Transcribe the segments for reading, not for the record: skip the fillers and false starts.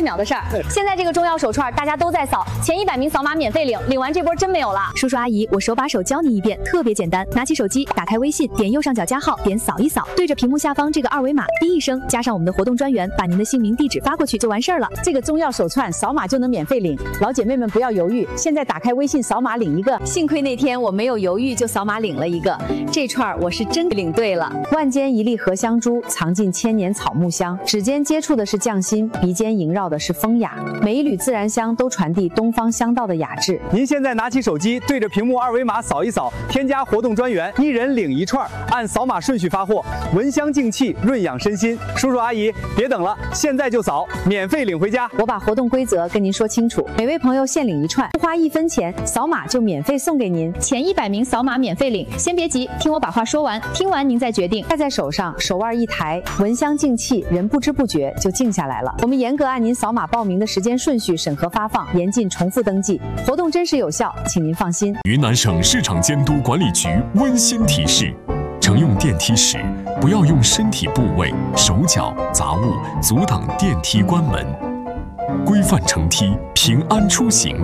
秒的事儿。现在这个中药手串大家都在扫，前100名扫码免费领，领完这波真没有了。 叔叔阿姨，我手把手教你一遍，特别简单。拿起手机，打开微信，点右上角加号，点扫一扫，对着屏幕下方这个2维码，滴一声，加上我们的活动专员，把您的姓名、地址发过去就完事儿了。 这个中药手串扫码就能免费领，老姐妹们不要犹豫，现在打开微信扫码领一个。 幸亏那天我没有犹豫，就扫码领了一个。这串我是真领对了。 万间一粒荷香珠，藏进千年草木香。指尖接触的是匠心，鼻尖萦绕的是风雅。每一缕自然香都传递东方香道的雅致。 您现在拿起手机，对着屏幕2维码扫一扫，添加活动专员，1人领1串，按扫码顺序发货，闻香静气，润养身心。叔叔阿姨，别等了，现在就扫，免费领回家。 我把活动规则跟您说清楚，每位朋友限领1串，不花1分钱，扫码就免费送给您。 前100名扫码免费领，先别急，听我把话说完，听完您再决定。 戴在手上，手腕一抬，闻香静气，人不知不觉就静下来了。我们严格按您扫码报名的时间顺序审核发放，严禁重复登记，活动真实有效，请您放心。 云南省市场监督管理局温馨提示：乘用电梯时，不要用身体部位、手脚、杂物阻挡电梯关门，规范乘梯，平安出行。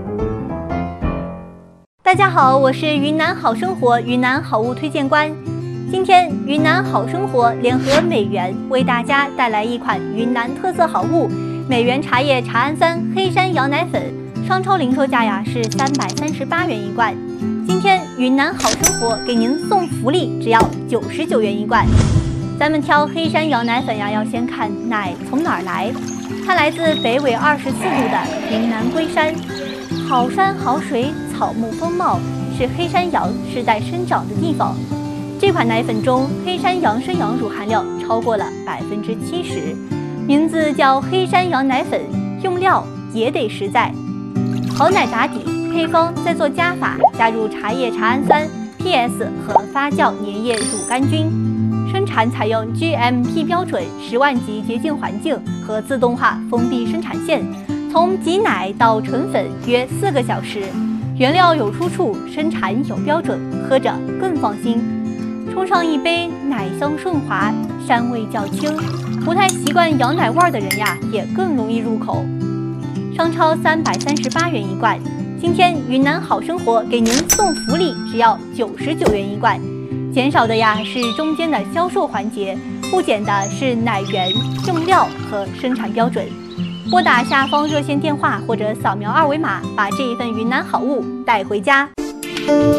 大家好，我是云南好生活云南好物推荐官。今天云南好生活联合美源为大家带来一款云南特色好物——美源茶叶茶氨酸黑山羊奶粉，商超零售价呀是338元一罐。今天云南好生活给您送福利，只要99元一罐。咱们挑黑山羊奶粉呀，要先看奶从哪儿来，它来自北纬24度的云南龟山，好山好水，草木丰茂，是黑山羊世代生长的地方。这款奶粉中黑山羊生羊乳含量超过了70%，名字叫黑山羊奶粉，用料也得实在。好奶打底，配方再做加法，加入茶叶茶氨酸、PS 和发酵粘液乳杆菌。生产采用 GMP 标准10万级洁净环境和自动化封闭生产线，从挤奶到纯粉约4个小时。原料有出处，生产有标准，喝着更放心。冲上一杯，奶香顺滑，膻味较轻，不太习惯羊奶味的人呀，也更容易入口。商超338元一罐，今天云南好生活给您送福利，只要99元一罐。减少的呀是中间的销售环节，不减的是奶源、用料和生产标准。拨打下方热线电话或者扫描2维码，把这一份云南好物带回家。